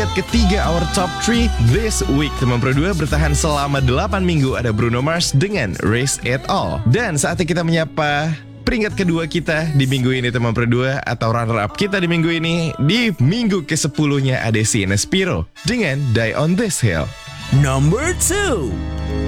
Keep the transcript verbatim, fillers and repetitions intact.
peringkat ketiga our top three this week. Teman Pro dua bertahan selama delapan minggu, ada Bruno Mars dengan Race It All. Dan saatnya kita menyapa peringkat kedua kita di minggu ini teman Pro dua, atau runner up kita di minggu ini. Di minggu kesepuluhnya ada si Nespiro dengan Die on This Hill. Number two.